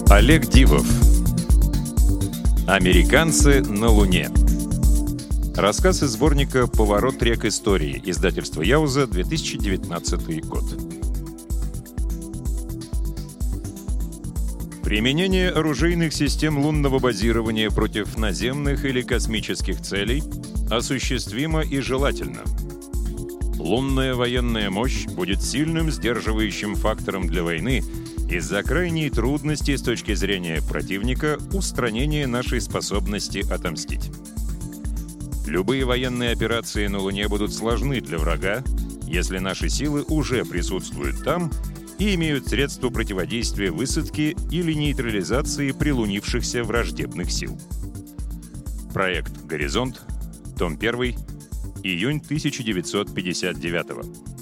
Олег Дивов. Американцы на Луне. Рассказ из сборника «Поворот рек истории», издательство Яуза, 2019 год. Применение оружейных систем лунного базирования против наземных или космических целей осуществимо и желательно. Лунная военная мощь будет сильным сдерживающим фактором для войны из-за крайней трудности с точки зрения противника устранения нашей способности отомстить. Любые военные операции на Луне будут сложны для врага, если наши силы уже присутствуют там и имеют средства противодействия высадке или нейтрализации прилунившихся враждебных сил. Проект «Горизонт», том 1, июнь 1959.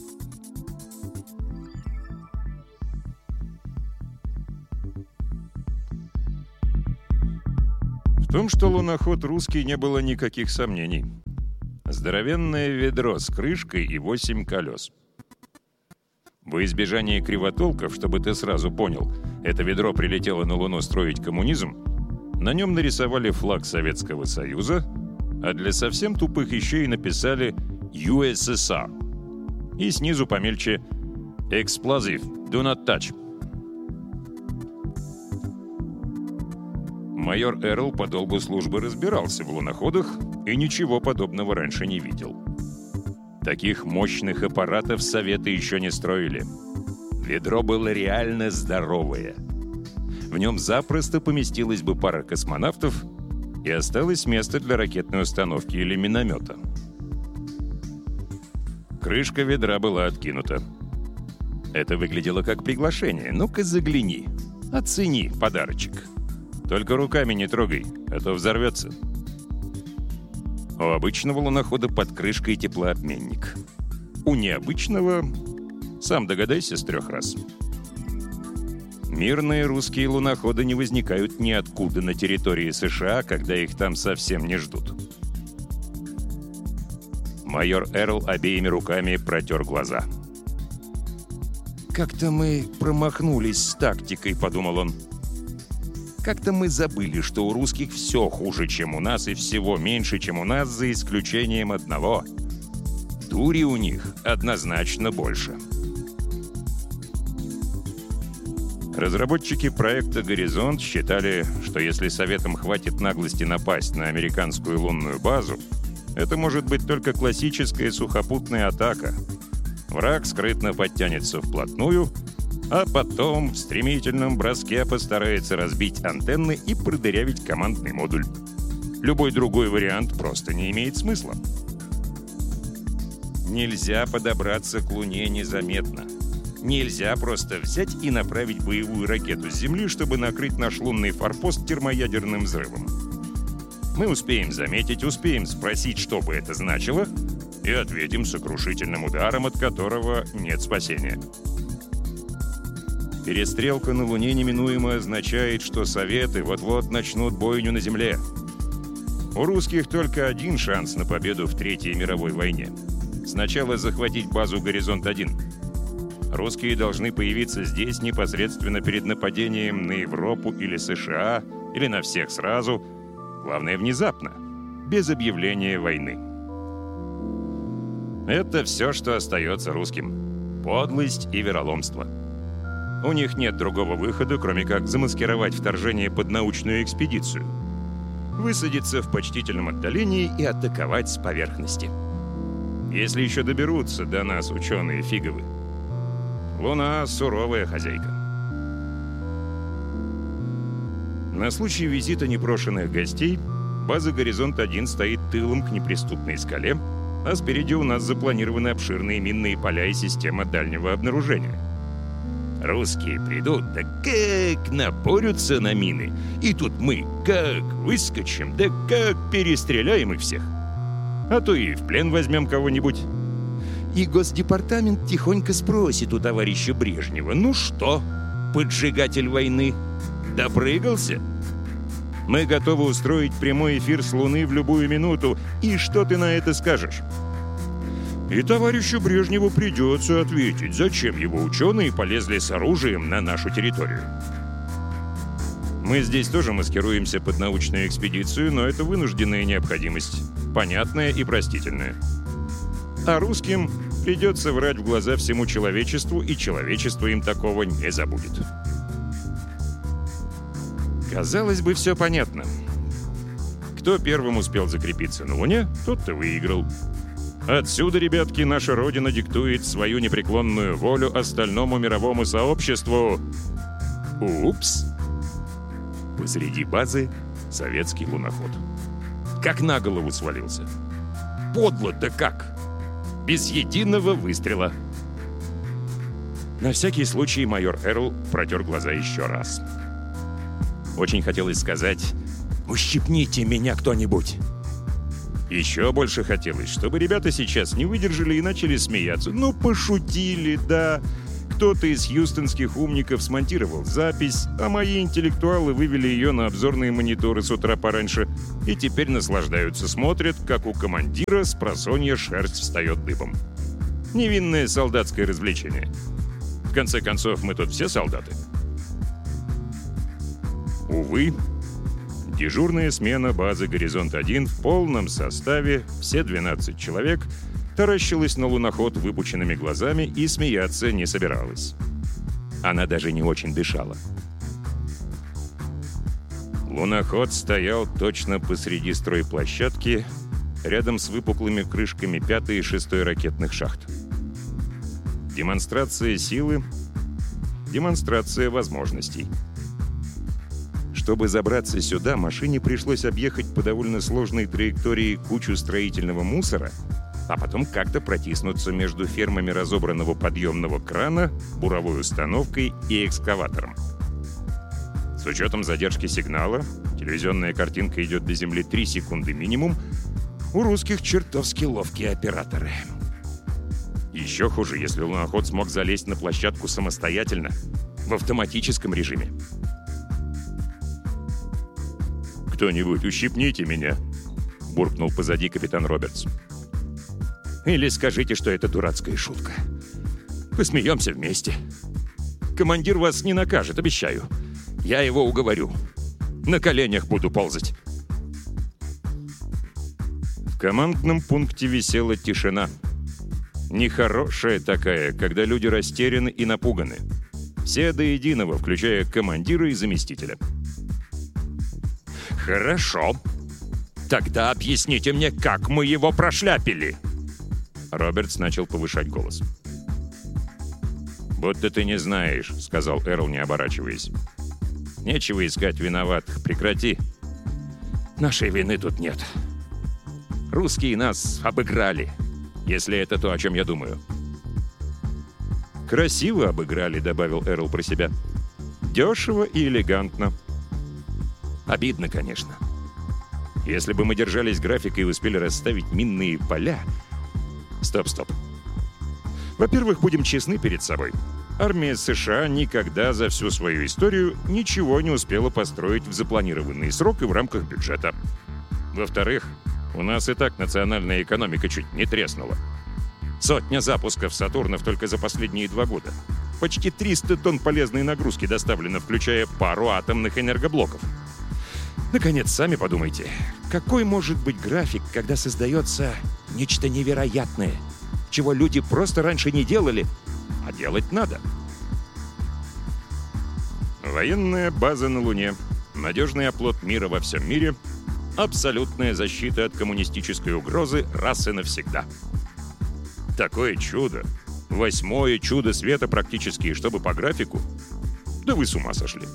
В том, что луноход русский, не было никаких сомнений. Здоровенное ведро с крышкой и 8 колес. Во избежание кривотолков, чтобы ты сразу понял, это ведро прилетело на Луну строить коммунизм, на нем нарисовали флаг Советского Союза, а для совсем тупых еще и написали USSR. И снизу помельче «Explosive, do not touch». Майор Эрл по долгу службы разбирался в луноходах и ничего подобного раньше не видел. Таких мощных аппаратов Советы еще не строили. Ведро было реально здоровое. В нем запросто поместилась бы пара космонавтов и осталось место для ракетной установки или миномета. Крышка ведра была откинута. Это выглядело как приглашение. Ну-ка загляни, оцени подарочек. Только руками не трогай, а то взорвется. У обычного лунохода под крышкой теплообменник. У необычного сам догадайся с 3 раз. Мирные русские луноходы не возникают ниоткуда на территории США, когда их там совсем не ждут. Майор Эрл обеими руками протер глаза. «Как-то мы промахнулись с тактикой», — подумал он. «Как-то мы забыли, что у русских все хуже, чем у нас, и всего меньше, чем у нас, за исключением одного. Дури у них однозначно больше». Разработчики проекта «Горизонт» считали, что если Советам хватит наглости напасть на американскую лунную базу, это может быть только классическая сухопутная атака. Враг скрытно подтянется вплотную, а потом в стремительном броске постарается разбить антенны и продырявить командный модуль. Любой другой вариант просто не имеет смысла. Нельзя подобраться к Луне незаметно. Нельзя просто взять и направить боевую ракету с Земли, чтобы накрыть наш лунный форпост термоядерным взрывом. Мы успеем заметить, успеем спросить, что бы это значило, и ответим сокрушительным ударом, от которого нет спасения. Перестрелка на Луне неминуемо означает, что Советы вот-вот начнут бойню на Земле. У русских только один шанс на победу в Третьей мировой войне. Сначала захватить базу «Горизонт-1». Русские должны появиться здесь непосредственно перед нападением на Европу или США, или на всех сразу. Главное, внезапно, без объявления войны. Это все, что остается русским. Подлость и вероломство. У них нет другого выхода, кроме как замаскировать вторжение под научную экспедицию, высадиться в почтительном отдалении и атаковать с поверхности. Если еще доберутся до нас ученые фиговы. Луна — суровая хозяйка. На случай визита непрошенных гостей база «Горизонт-1» стоит тылом к неприступной скале, а спереди у нас запланированы обширные минные поля и система дальнего обнаружения. Русские придут, да как напорются на мины. И тут мы как выскочим, да как перестреляем их всех. А то и в плен возьмем кого-нибудь. И Госдепартамент тихонько спросит у товарища Брежнева: «Ну что, поджигатель войны, допрыгался?» Мы готовы устроить прямой эфир с Луны в любую минуту. И что ты на это скажешь? И товарищу Брежневу придется ответить, зачем его ученые полезли с оружием на нашу территорию. Мы здесь тоже маскируемся под научную экспедицию, но это вынужденная необходимость, понятная и простительная. А русским придется врать в глаза всему человечеству, и человечество им такого не забудет. Казалось бы, все понятно. Кто первым успел закрепиться на Луне, тот-то выиграл. Отсюда, ребятки, наша Родина диктует свою непреклонную волю остальному мировому сообществу. Упс! Посреди базы советский луноход. Как на голову свалился. Подло-то как! Без единого выстрела. На всякий случай майор Эрл протер глаза еще раз. Очень хотелось сказать: «Ущипните меня кто-нибудь!» Еще больше хотелось, чтобы ребята сейчас не выдержали и начали смеяться. Ну, пошутили, да. Кто-то из хьюстонских умников смонтировал запись, а мои интеллектуалы вывели ее на обзорные мониторы с утра пораньше и теперь наслаждаются, смотрят, как у командира с просонья шерсть встает дыбом. Невинное солдатское развлечение. В конце концов, мы тут все солдаты. Увы, дежурная смена базы «Горизонт-1» в полном составе, все 12 человек, таращилась на луноход выпученными глазами и смеяться не собиралась. Она даже не очень дышала. Луноход стоял точно посреди стройплощадки, рядом с выпуклыми крышками 5-й и 6-й ракетных шахт. Демонстрация силы, демонстрация возможностей. Чтобы забраться сюда, машине пришлось объехать по довольно сложной траектории кучу строительного мусора, а потом как-то протиснуться между фермами разобранного подъемного крана, буровой установкой и экскаватором. С учетом задержки сигнала, телевизионная картинка идет до Земли 3 секунды минимум, у русских чертовски ловкие операторы. Еще хуже, если луноход смог залезть на площадку самостоятельно, в автоматическом режиме. «Кто-нибудь ущипните меня», — буркнул позади капитан Робертс. «Или скажите, что это дурацкая шутка. Посмеемся вместе. Командир вас не накажет, обещаю. Я его уговорю. На коленях буду ползать». В командном пункте висела тишина. Нехорошая такая, когда люди растеряны и напуганы. Все до единого, включая командира и заместителя. «Хорошо. Тогда объясните мне, как мы его прошляпили!» Робертс начал повышать голос. «Будто ты не знаешь», — сказал Эрл, не оборачиваясь. «Нечего искать виноватых. Прекрати. Нашей вины тут нет. Русские нас обыграли, если это то, о чем я думаю». «Красиво обыграли», — добавил Эрл про себя. «Дешево и элегантно». Обидно, конечно. Если бы мы держались графика и успели расставить минные поля... Стоп. Во-первых, будем честны перед собой. Армия США никогда за всю свою историю ничего не успела построить в запланированный срок и в рамках бюджета. Во-вторых, у нас и так национальная экономика чуть не треснула. 100 запусков «Сатурнов» только за последние 2 года. Почти 300 тонн полезной нагрузки доставлено, включая пару атомных энергоблоков. Наконец, сами подумайте, какой может быть график, когда создается нечто невероятное, чего люди просто раньше не делали, а делать надо? Военная база на Луне, надежный оплот мира во всем мире, абсолютная защита от коммунистической угрозы раз и навсегда. Такое чудо, 8-е чудо света практически, чтобы по графику, да вы с ума сошли.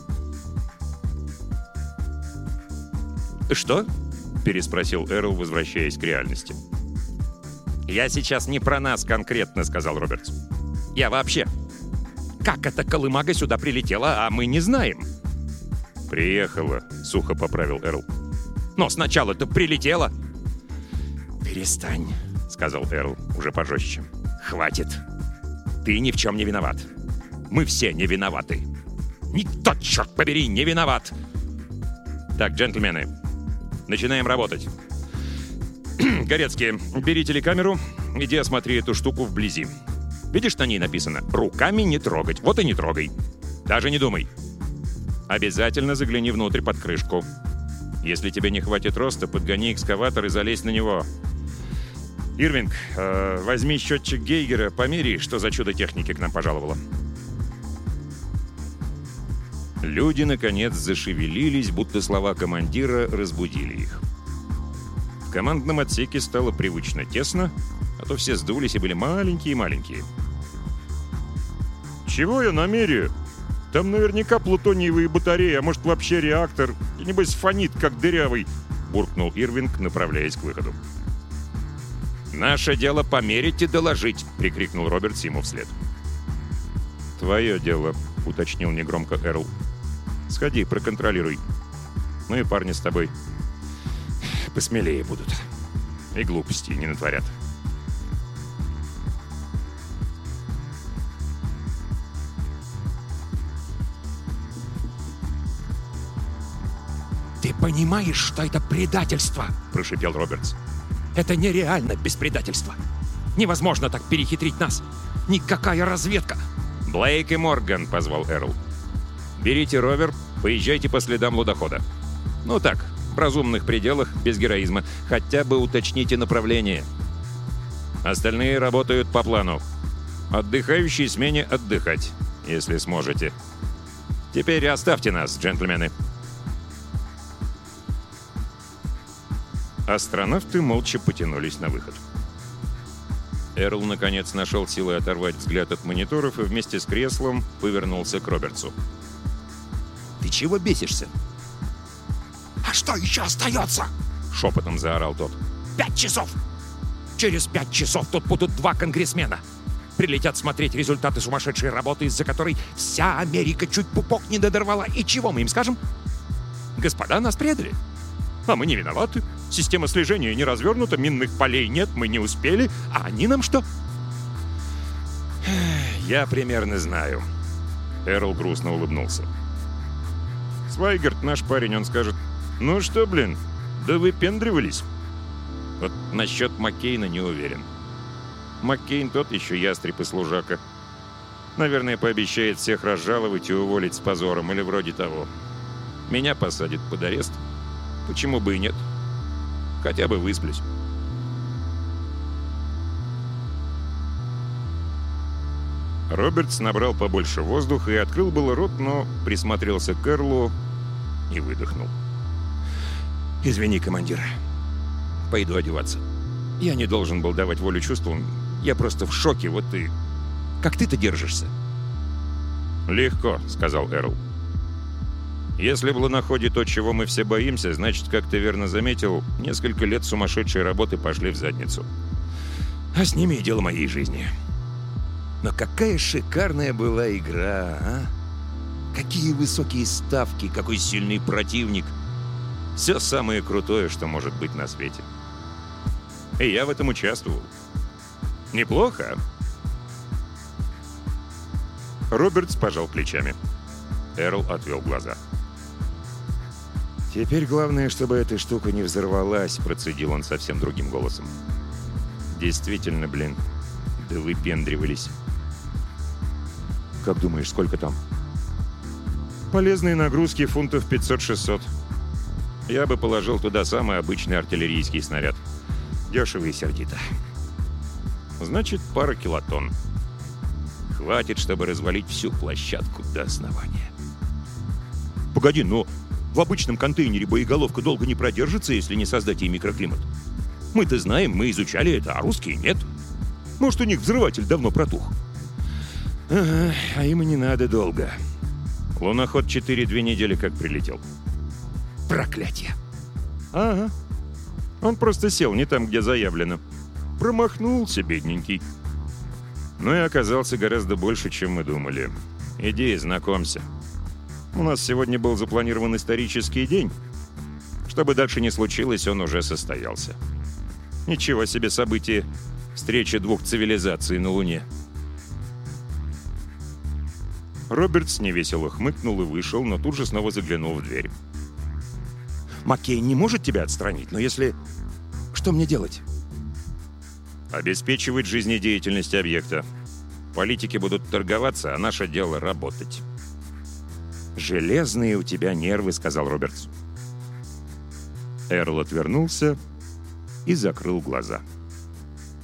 «Что?» — переспросил Эрл, возвращаясь к реальности. «Я сейчас не про нас конкретно», — сказал Робертс. «Я вообще. Как эта колымага сюда прилетела, а мы не знаем?» «Приехала», — сухо поправил Эрл. «Но сначала-то прилетела». «Перестань», — сказал Эрл, уже пожестче. «Хватит. Ты ни в чем не виноват. Мы все не виноваты. Никто, черт побери, не виноват. Так, джентльмены, начинаем работать. Горецкий, бери телекамеру, иди осмотри эту штуку вблизи. Видишь, на ней написано «Руками не трогать». Вот и не трогай. Даже не думай. Обязательно загляни внутрь под крышку. Если тебе не хватит роста, подгони экскаватор и залезь на него. Ирвинг, возьми счетчик Гейгера, помери, что за чудо техники к нам пожаловало. Люди, наконец, зашевелились, будто слова командира разбудили их. В командном отсеке стало привычно тесно, а то все сдулись и были маленькие-маленькие. «Чего я намерю? Там наверняка плутониевые батареи, а может вообще реактор. И небось фонит, как дырявый», — буркнул Ирвинг, направляясь к выходу. «Наше дело померить и доложить», — прикрикнул Робертс ему вслед. «Твое дело», — уточнил негромко Эрл. «Сходи, проконтролируй. Ну и парни с тобой посмелее будут. И глупости не натворят». «Ты понимаешь, что это предательство?» – прошипел Робертс. «Это нереально без предательства. Невозможно так перехитрить нас. Никакая разведка!» «Блейк и Морган», — позвал Эрл. «Берите ровер, поезжайте по следам лудохода. Ну так, в разумных пределах, без героизма. Хотя бы уточните направление. Остальные работают по плану. Отдыхающие смене отдыхать, если сможете. Теперь оставьте нас, джентльмены». Астронавты молча потянулись на выход. Эрл, наконец, нашел силы оторвать взгляд от мониторов и вместе с креслом повернулся к Робертсу. «Ты чего бесишься?» «А что еще остается?» — шепотом заорал тот. 5 часов! Через 5 часов тут будут 2 конгрессмена. Прилетят смотреть результаты сумасшедшей работы, из-за которой вся Америка чуть пупок не додорвала. И чего мы им скажем? Господа, нас предали. А мы не виноваты. Система слежения не развернута, минных полей нет, мы не успели. А они нам что? «Я примерно знаю». Эрл грустно улыбнулся. «Свайгард наш парень, он скажет: ну что, блин, да выпендривались». Вот насчет Маккейна не уверен. Маккейн тот еще ястреб и служака. Наверное, пообещает всех разжаловать и уволить с позором, или вроде того. Меня посадят под арест. Почему бы и нет? Хотя бы высплюсь. Робертс набрал побольше воздуха и открыл было рот, но присмотрелся к Эрлу и выдохнул. «Извини, командир. Пойду одеваться. Я не должен был давать волю чувствам. Я просто в шоке, вот и... Как ты-то держишься?» «Легко», — сказал Эрл. «Если в луноходе то, чего мы все боимся, значит, как ты верно заметил, несколько лет сумасшедшей работы пошли в задницу. А с ними и дело моей жизни. Но какая шикарная была игра, а? Какие высокие ставки, какой сильный противник. Все самое крутое, что может быть на свете. И я в этом участвовал. Неплохо, а?» Робертс пожал плечами. Эрл отвел глаза. «Теперь главное, чтобы эта штука не взорвалась», — процедил он совсем другим голосом. «Действительно, блин, да выпендривались». «Как думаешь, сколько там?» «Полезные нагрузки фунтов 500-600. Я бы положил туда самый обычный артиллерийский снаряд. Дешево и сердито. Значит, пара килотонн. Хватит, чтобы развалить всю площадку до основания». «Погоди, но в обычном контейнере боеголовка долго не продержится, если не создать ей микроклимат. Мы-то знаем, мы изучали это, а русские нет. Может, у них взрыватель давно протух». «Ага, а им и не надо долго. Луноход 4 недели как прилетел». «Проклятие!» «Ага. Он просто сел не там, где заявлено. Промахнулся, бедненький. Но и оказался гораздо больше, чем мы думали. Иди, знакомься. У нас сегодня был запланирован исторический день. Чтобы дальше не случилось, он уже состоялся. Ничего себе событие. Встреча 2 цивилизаций на Луне». Робертс невесело хмыкнул и вышел, но тут же снова заглянул в дверь. «Маккейн не может тебя отстранить, но если... Что мне делать?» «Обеспечивать жизнедеятельность объекта. Политики будут торговаться, а наше дело — работать». «Железные у тебя нервы», — сказал Робертс. Эрл отвернулся и закрыл глаза.